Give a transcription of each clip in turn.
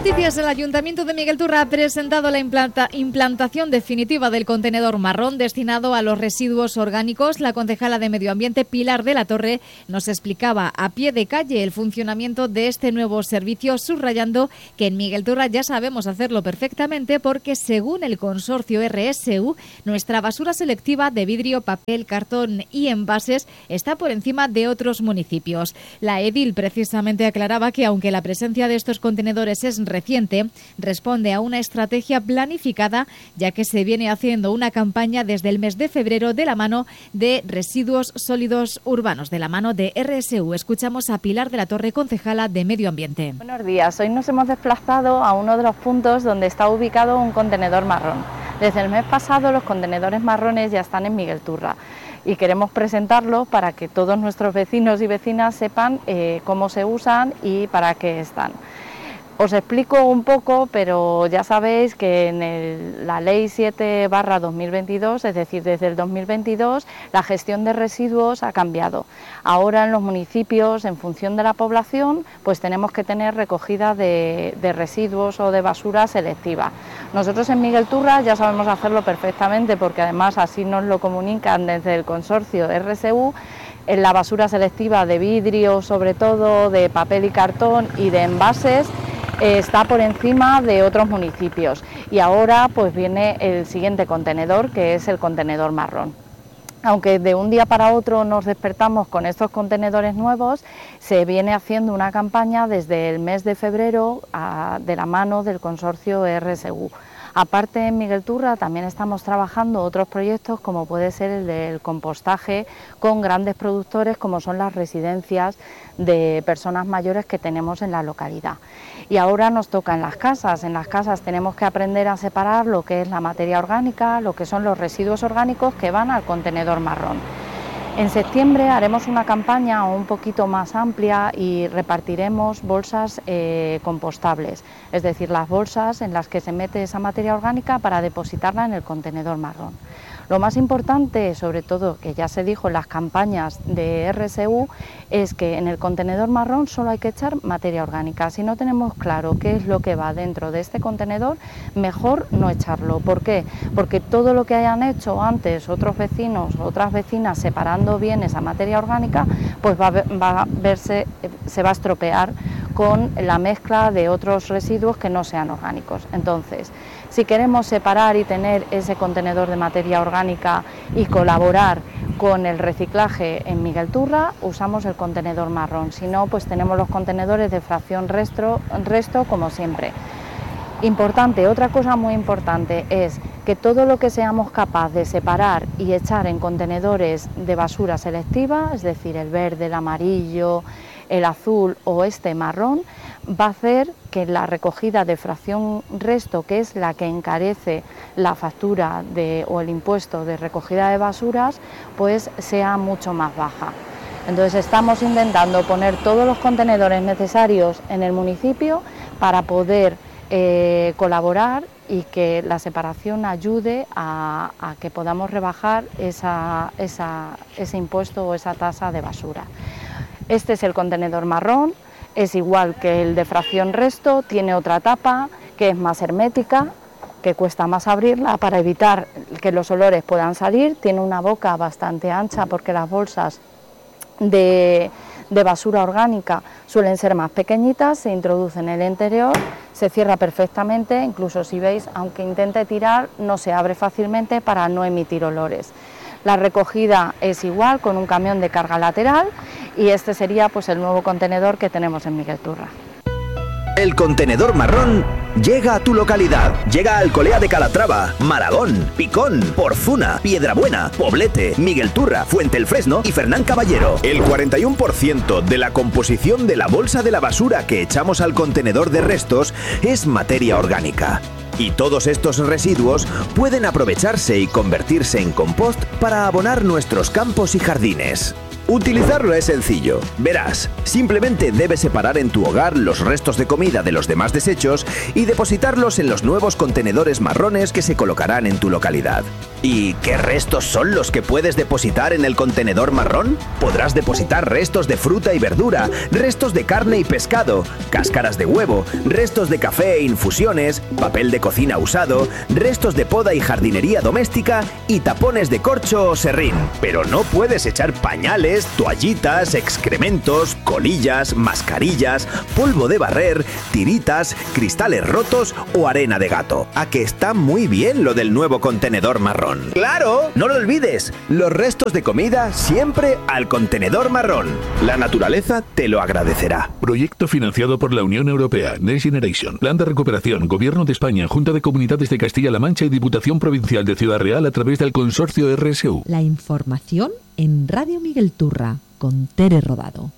noticias. El Ayuntamiento de Miguel Turra ha presentado la implantación definitiva del contenedor marrón destinado a los residuos orgánicos. La concejala de Medio Ambiente, Pilar de la Torre, nos explicaba a pie de calle el funcionamiento de este nuevo servicio, subrayando que en Miguel Turra ya sabemos hacerlo perfectamente porque, según el consorcio RSU, nuestra basura selectiva de vidrio, papel, cartón y envases está por encima de otros municipios. La edil precisamente aclaraba que, aunque la presencia de estos contenedores es reciente, responde a una estrategia planificada, ya que se viene haciendo una campaña desde el mes de febrero de la mano de residuos sólidos urbanos, de la mano de RSU. Escuchamos a Pilar de la Torre, concejala de Medio Ambiente. Buenos días. Hoy nos hemos desplazado a uno de los puntos donde está ubicado un contenedor marrón. Desde el mes pasado los contenedores marrones ya están en Miguel Turra y queremos presentarlo para que todos nuestros vecinos y vecinas sepan cómo se usan y para qué están. Os explico un poco, pero ya sabéis que en la Ley 7/2022, es decir, desde el 2022, la gestión de residuos ha cambiado. Ahora en los municipios, en función de la población, pues tenemos que tener recogida de residuos o de basura selectiva. Nosotros en Miguel Turra ya sabemos hacerlo perfectamente, porque además así nos lo comunican desde el consorcio RSU. En la basura selectiva de vidrio, sobre todo, de papel y cartón y de envases, está por encima de otros municipios, y ahora pues viene el siguiente contenedor, que es el contenedor marrón. Aunque de un día para otro nos despertamos con estos contenedores nuevos, se viene haciendo una campaña desde el mes de febrero de la mano del consorcio RSU. Aparte, en Miguel Turra también estamos trabajando otros proyectos, como puede ser el del compostaje con grandes productores, como son las residencias de personas mayores que tenemos en la localidad. Y ahora nos toca en las casas. En las casas tenemos que aprender a separar lo que es la materia orgánica, lo que son los residuos orgánicos que van al contenedor marrón. En septiembre haremos una campaña un poquito más amplia y repartiremos bolsas compostables, es decir, las bolsas en las que se mete esa materia orgánica para depositarla en el contenedor marrón. Lo más importante, sobre todo, que ya se dijo en las campañas de RSU, es que en el contenedor marrón solo hay que echar materia orgánica. Si no tenemos claro qué es lo que va dentro de este contenedor, mejor no echarlo. ¿Por qué? Porque todo lo que hayan hecho antes otros vecinos o otras vecinas separando bien esa materia orgánica, pues se va a estropear con la mezcla de otros residuos que no sean orgánicos. Entonces, si queremos separar y tener ese contenedor de materia orgánica y colaborar con el reciclaje en Miguel Turra, usamos el contenedor marrón. Si no, pues tenemos los contenedores de fracción resto como siempre. Importante, otra cosa muy importante es que todo lo que seamos capaces de separar y echar en contenedores de basura selectiva, es decir, el verde, el amarillo, el azul o este marrón, va a hacer que la recogida de fracción resto, que es la que encarece la factura o el impuesto de recogida de basuras, pues sea mucho más baja. Entonces estamos intentando poner todos los contenedores necesarios en el municipio para poder colaborar y que la separación ayude a que podamos rebajar ese impuesto o esa tasa de basura. Este es el contenedor marrón, es igual que el de fracción resto, tiene otra tapa que es más hermética, que cuesta más abrirla para evitar que los olores puedan salir, tiene una boca bastante ancha porque las bolsas de basura orgánica suelen ser más pequeñitas, se introduce en el interior, se cierra perfectamente, incluso si veis, aunque intente tirar, no se abre fácilmente para no emitir olores. La recogida es igual, con un camión de carga lateral, y este sería pues el nuevo contenedor que tenemos en Miguel Turra. El contenedor marrón llega a tu localidad. Llega a Alcolea de Calatrava, Maragón, Picón, Porzuna, Piedrabuena, Poblete, Miguel Turra, Fuente el Fresno y Fernán Caballero. El 41% de la composición de la bolsa de la basura que echamos al contenedor de restos es materia orgánica. Y todos estos residuos pueden aprovecharse y convertirse en compost para abonar nuestros campos y jardines. Utilizarlo es sencillo. Verás, simplemente debes separar en tu hogar los restos de comida de los demás desechos y depositarlos en los nuevos contenedores marrones que se colocarán en tu localidad. ¿Y qué restos son los que puedes depositar en el contenedor marrón? Podrás depositar restos de fruta y verdura, restos de carne y pescado, cáscaras de huevo, restos de café e infusiones, papel de cocina usado, restos de poda y jardinería doméstica y tapones de corcho o serrín. Pero no puedes echar pañales, toallitas, excrementos, colillas, mascarillas, polvo de barrer, tiritas, cristales rotos o arena de gato. ¿A que está muy bien lo del nuevo contenedor marrón? ¡Claro! No lo olvides, los restos de comida siempre al contenedor marrón. La naturaleza te lo agradecerá. Proyecto financiado por la Unión Europea, Next Generation, Plan de Recuperación, Gobierno de España, Junta de Comunidades de Castilla-La Mancha y Diputación Provincial de Ciudad Real a través del consorcio RSU. La información en Radio Miguel Turra, con Tere Rodado.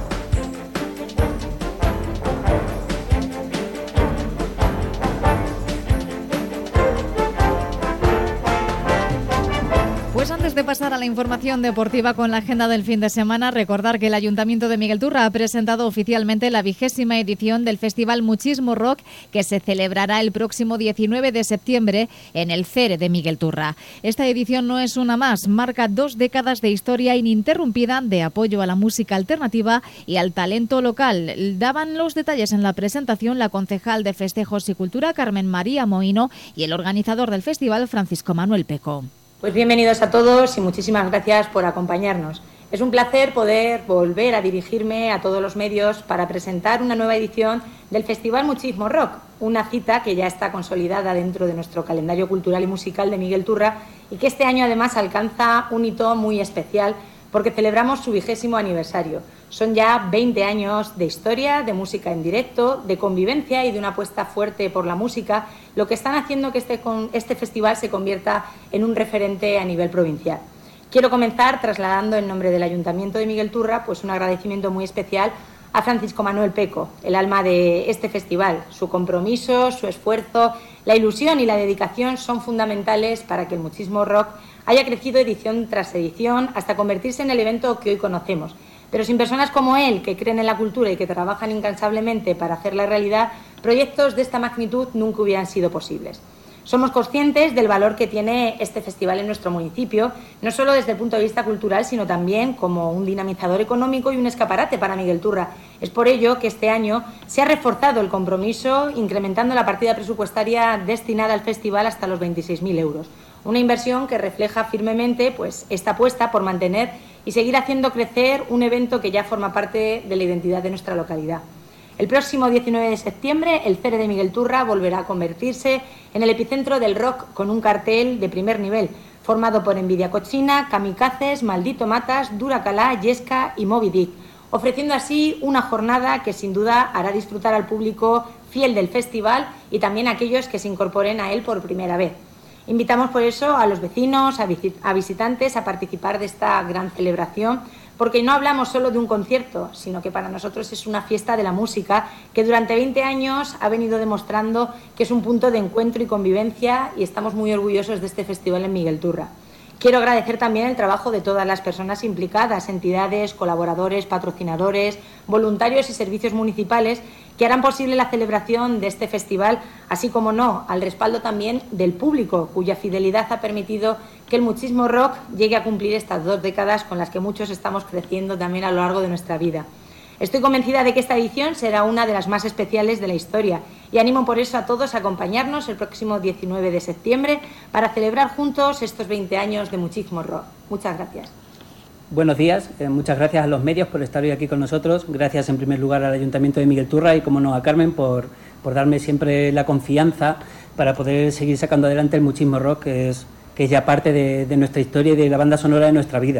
Pues antes de pasar a la información deportiva con la agenda del fin de semana, recordar que el Ayuntamiento de Miguel Turra ha presentado oficialmente la 20ª edición del Festival Muchismo Rock, que se celebrará el próximo 19 de septiembre en el CERE de Miguel Turra. Esta edición no es una más, marca 2 décadas de historia ininterrumpida de apoyo a la música alternativa y al talento local. Daban los detalles en la presentación la concejal de Festejos y Cultura, Carmen María Moino, y el organizador del festival, Francisco Manuel Peco. Pues bienvenidos a todos y muchísimas gracias por acompañarnos. Es un placer poder volver a dirigirme a todos los medios para presentar una nueva edición del Festival Muchismo Rock, una cita que ya está consolidada dentro de nuestro calendario cultural y musical de Miguel Turra y que este año además alcanza un hito muy especial porque celebramos su 20º aniversario. Son ya 20 años de historia, de música en directo, de convivencia y de una apuesta fuerte por la música, lo que están haciendo que este festival se convierta en un referente a nivel provincial. Quiero comenzar trasladando en nombre del Ayuntamiento de Miguel Turra pues un agradecimiento muy especial a Francisco Manuel Peco, el alma de este festival. Su compromiso, su esfuerzo, la ilusión y la dedicación son fundamentales para que el Muchismo Rock haya crecido edición tras edición hasta convertirse en el evento que hoy conocemos. Pero sin personas como él, que creen en la cultura y que trabajan incansablemente para hacerla realidad, proyectos de esta magnitud nunca hubieran sido posibles. Somos conscientes del valor que tiene este festival en nuestro municipio, no solo desde el punto de vista cultural, sino también como un dinamizador económico y un escaparate para Miguel Turra. Es por ello que este año se ha reforzado el compromiso, incrementando la partida presupuestaria destinada al festival hasta los 26.000 euros. Una inversión que refleja firmemente pues, esta apuesta por mantener y seguir haciendo crecer un evento que ya forma parte de la identidad de nuestra localidad. El próximo 19 de septiembre, el CERE de Miguel Turra volverá a convertirse en el epicentro del rock con un cartel de primer nivel, formado por Envidia Cochina, Kamikazes, Maldito Matas, Dura Calá, Yesca y Moby Dick, ofreciendo así una jornada que sin duda hará disfrutar al público fiel del festival y también a aquellos que se incorporen a él por primera vez. Invitamos por eso a los vecinos, a visitantes a participar de esta gran celebración, porque no hablamos solo de un concierto, sino que para nosotros es una fiesta de la música que durante 20 años ha venido demostrando que es un punto de encuentro y convivencia y estamos muy orgullosos de este festival en Miguel Turra. Quiero agradecer también el trabajo de todas las personas implicadas, entidades, colaboradores, patrocinadores, voluntarios y servicios municipales que harán posible la celebración de este festival, así como al respaldo también del público, cuya fidelidad ha permitido que el Muchismo Rock llegue a cumplir estas 2 décadas con las que muchos estamos creciendo también a lo largo de nuestra vida. Estoy convencida de que esta edición será una de las más especiales de la historia y animo por eso a todos a acompañarnos el próximo 19 de septiembre para celebrar juntos estos 20 años de Muchismo Rock. Muchas gracias. Buenos días, muchas gracias a los medios por estar hoy aquí con nosotros. Gracias en primer lugar al Ayuntamiento de Miguel Turra y, como no, a Carmen por darme siempre la confianza para poder seguir sacando adelante el Muchismo Rock, que es ya parte de nuestra historia y de la banda sonora de nuestra vida.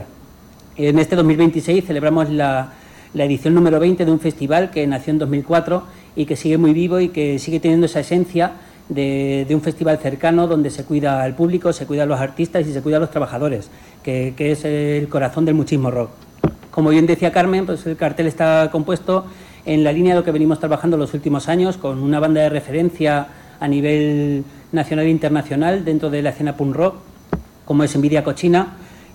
En este 2026 celebramos la edición número 20 de un festival que nació en 2004 y que sigue muy vivo y que sigue teniendo esa esencia de un festival cercano donde se cuida al público, se cuida a los artistas y se cuida a los trabajadores, que es el corazón del Muchismo Rock. Como bien decía Carmen, pues el cartel está compuesto en la línea de lo que venimos trabajando los últimos años, con una banda de referencia a nivel nacional e internacional dentro de la escena punk rock, como es Envidia Cochina,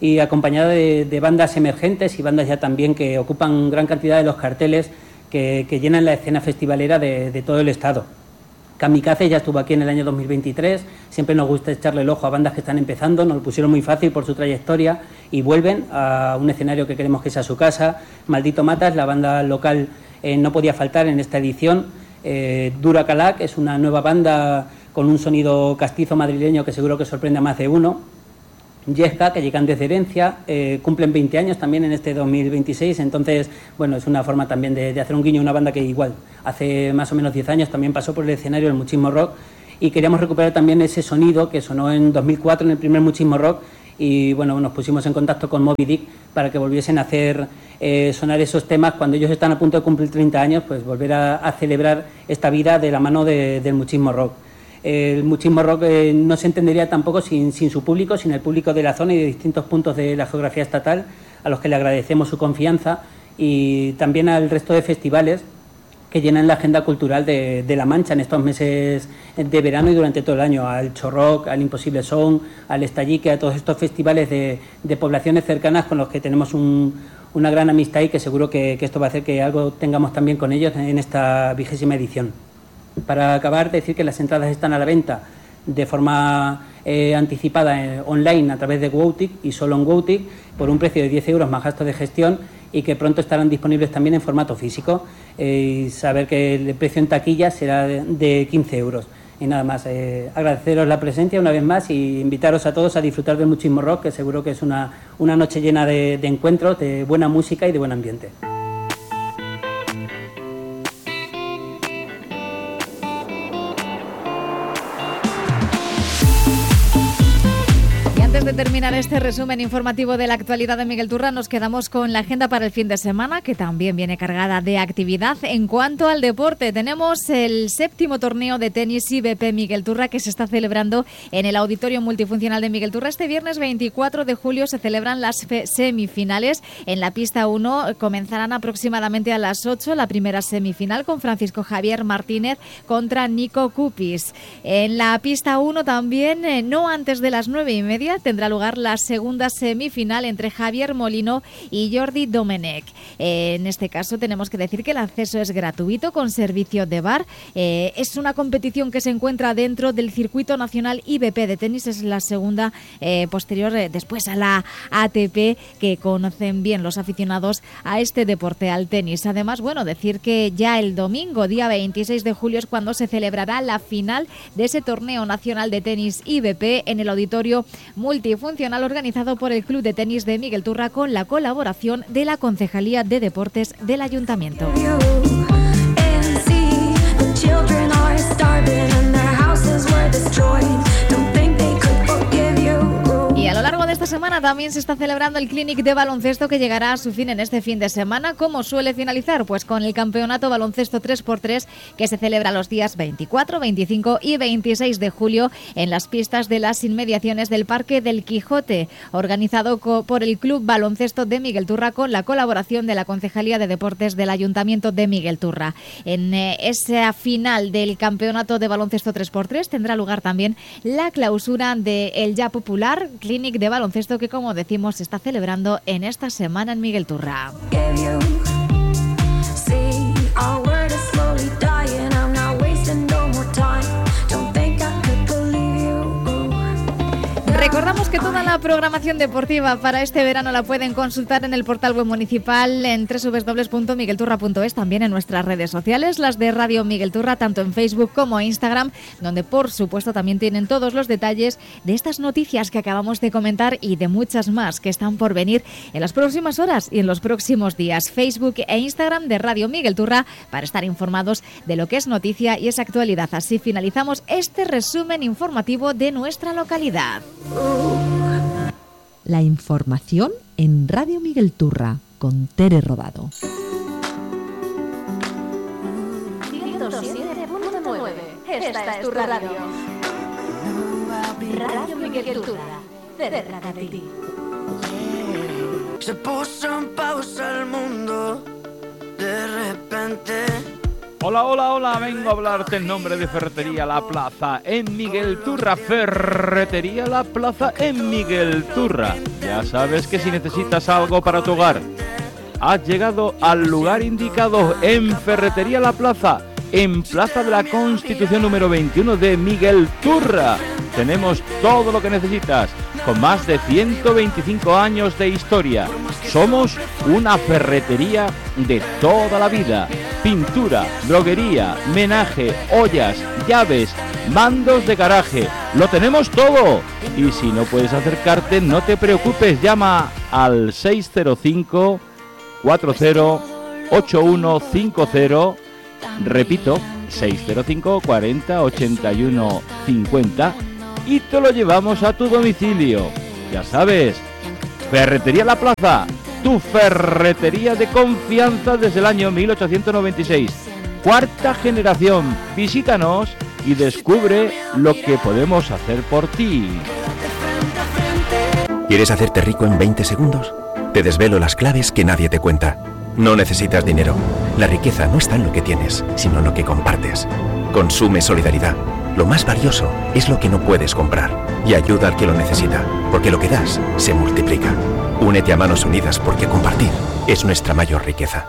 y acompañada de bandas emergentes y bandas ya también que ocupan gran cantidad de los carteles que llenan la escena festivalera de todo el estado. Kamikaze ya estuvo aquí en el año 2023, siempre nos gusta echarle el ojo a bandas que están empezando, nos lo pusieron muy fácil por su trayectoria y vuelven a un escenario que queremos que sea su casa. Maldito Matas, la banda local, no podía faltar en esta edición. Dura Calac es una nueva banda con un sonido castizo madrileño que seguro que sorprende a más de uno. Yesca, que llegan desde Herencia, cumplen 20 años también en este 2026, entonces, bueno, es una forma también de hacer un guiño a una banda que igual hace más o menos 10 años también pasó por el escenario del Muchismo Rock y queríamos recuperar también ese sonido que sonó en 2004 en el primer Muchismo Rock y, bueno, nos pusimos en contacto con Moby Dick para que volviesen a hacer sonar esos temas cuando ellos están a punto de cumplir 30 años, pues volver a celebrar esta vida de la mano del Muchismo Rock. El Muchismo Rock no se entendería tampoco sin su público, sin el público de la zona y de distintos puntos de la geografía estatal, a los que le agradecemos su confianza, y también al resto de festivales que llenan la agenda cultural de La Mancha en estos meses de verano y durante todo el año, al Chorroc, al Imposible Son, al Estallique, a todos estos festivales de poblaciones cercanas con los que tenemos una gran amistad y que seguro que esto va a hacer que algo tengamos también con ellos en esta 20ª edición. Para acabar, decir que las entradas están a la venta de forma anticipada online a través de Woutic y solo en Woutic por un precio de 10 euros más gastos de gestión y que pronto estarán disponibles también en formato físico y saber que el precio en taquilla será de 15 euros. Y nada más, agradeceros la presencia una vez más y invitaros a todos a disfrutar del Muchismo Rock, que seguro que es una noche llena de encuentros, de buena música y de buen ambiente. Antes de terminar este resumen informativo de la actualidad de Miguel Turra, nos quedamos con la agenda para el fin de semana, que también viene cargada de actividad. En cuanto al deporte, tenemos el 7º torneo de tenis IBP Miguel Turra, que se está celebrando en el Auditorio Multifuncional de Miguel Turra. Este viernes 24 de julio se celebran las semifinales. En la pista 1 comenzarán aproximadamente a las 8 la primera semifinal con Francisco Javier Martínez contra Nico Cupis. En la pista 1 también, no antes de las 9:30, tendrá lugar la segunda semifinal entre Javier Molino y Jordi Domenech. En este caso tenemos que decir que el acceso es gratuito con servicio de bar. Es una competición que se encuentra dentro del Circuito Nacional IBP de tenis. Es la segunda posterior después a la ATP, que conocen bien los aficionados a este deporte, al tenis. Además, bueno, decir que ya el domingo, día 26 de julio, es cuando se celebrará la final de ese torneo nacional de tenis IBP en el Auditorio Multifuncional, organizado por el Club de Tenis de Miguel Turra con la colaboración de la Concejalía de Deportes del Ayuntamiento. Y a lo largo de esta semana también se está celebrando el Clinic de baloncesto, que llegará a su fin en este fin de semana. ¿Cómo suele finalizar? Pues con el campeonato baloncesto 3x3, que se celebra los días 24, 25 y 26 de julio en las pistas de las inmediaciones del Parque del Quijote, organizado por el Club Baloncesto de Miguel Turra con la colaboración de la Concejalía de Deportes del Ayuntamiento de Miguel Turra. En esa final del campeonato de baloncesto 3x3 tendrá lugar también la clausura del ya popular Clinic de baloncesto, que, como decimos, se está celebrando en esta semana en Miguel Turra. Recordamos que toda la programación deportiva para este verano la pueden consultar en el portal web municipal en www.miguelturra.es, también en nuestras redes sociales, las de Radio Miguel Turra, tanto en Facebook como Instagram, donde por supuesto también tienen todos los detalles de estas noticias que acabamos de comentar y de muchas más que están por venir en las próximas horas y en los próximos días. Facebook e Instagram de Radio Miguel Turra para estar informados de lo que es noticia y es actualidad. Así finalizamos este resumen informativo de nuestra localidad. La información en Radio Miguel Turra con Tere Rodado. 107.9. Esta es tu radio. Radio Miguel Turra, cerca de ti. Se puso en pausa el mundo. De repente Hola, hola, hola, vengo a hablarte en nombre de Ferretería La Plaza en Miguel Turra. Ferretería La Plaza en Miguel Turra. Ya sabes que si necesitas algo para tu hogar, has llegado al lugar indicado en Ferretería La Plaza, en Plaza de la Constitución número 21 de Miguel Turra. Tenemos todo lo que necesitas, con más de 125 años de historia. Somos una ferretería de toda la vida. Pintura, droguería, menaje, ollas, llaves, mandos de garaje. Lo tenemos todo. Y si no puedes acercarte, no te preocupes. Llama al 605 40 8150. Repito, 605 40 81 50. Y te lo llevamos a tu domicilio. Ya sabes, Ferretería La Plaza, tu ferretería de confianza desde el año 1896. Cuarta generación. Visítanos y descubre lo que podemos hacer por ti. ¿Quieres hacerte rico en 20 segundos? Te desvelo las claves que nadie te cuenta. No necesitas dinero. La riqueza no está en lo que tienes, sino en lo que compartes. Consume solidaridad. Lo más valioso es lo que no puedes comprar. Y ayuda al que lo necesita, porque lo que das se multiplica. Únete a Manos Unidas porque compartir es nuestra mayor riqueza.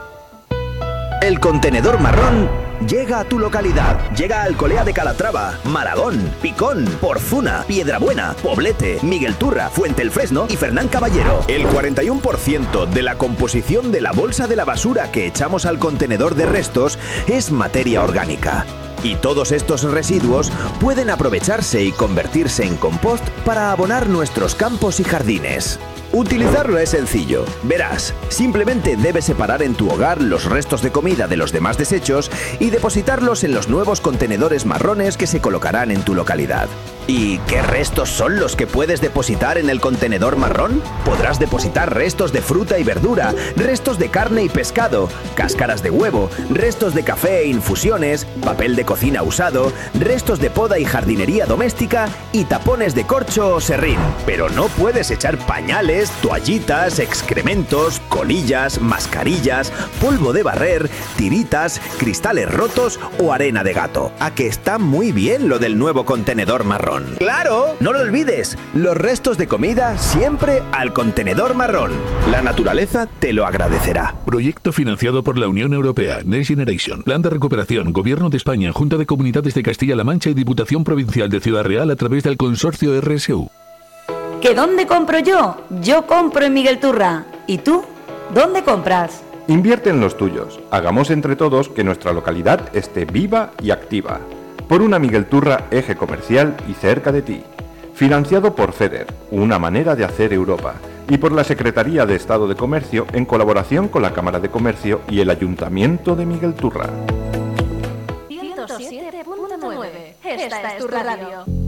El contenedor marrón llega a tu localidad. Llega a Alcolea de Calatrava, Maragón, Picón, Porzuna, Piedrabuena, Poblete, Miguel Turra, Fuente el Fresno y Fernán Caballero. El 41% de la composición de la bolsa de la basura que echamos al contenedor de restos es materia orgánica. Y todos estos residuos pueden aprovecharse y convertirse en compost para abonar nuestros campos y jardines. Utilizarlo es sencillo. Verás, simplemente debes separar en tu hogar los restos de comida de los demás desechos y depositarlos en los nuevos contenedores marrones que se colocarán en tu localidad. ¿Y qué restos son los que puedes depositar en el contenedor marrón? Podrás depositar restos de fruta y verdura, restos de carne y pescado, cáscaras de huevo, restos de café e infusiones, papel de cocina usado, restos de poda y jardinería doméstica y tapones de corcho o serrín. Pero no puedes echar pañales, toallitas, excrementos, colillas, mascarillas, polvo de barrer, tiritas, cristales rotos o arena de gato. ¿A que está muy bien lo del nuevo contenedor marrón? ¡Claro! No lo olvides, los restos de comida siempre al contenedor marrón. La naturaleza te lo agradecerá. Proyecto financiado por la Unión Europea, Next Generation, Plan de Recuperación, Gobierno de España, Junta de Comunidades de Castilla-La Mancha y Diputación Provincial de Ciudad Real a través del consorcio RSU. ¿Que dónde compro yo? Yo compro en Miguel Turra. ¿Y tú? ¿Dónde compras? Invierte en los tuyos. Hagamos entre todos que nuestra localidad esté viva y activa. Por una Miguel Turra eje comercial y cerca de ti. Financiado por FEDER, una manera de hacer Europa. Y por la Secretaría de Estado de Comercio en colaboración con la Cámara de Comercio y el Ayuntamiento de Miguel Turra. 107.9. Esta es tu radio.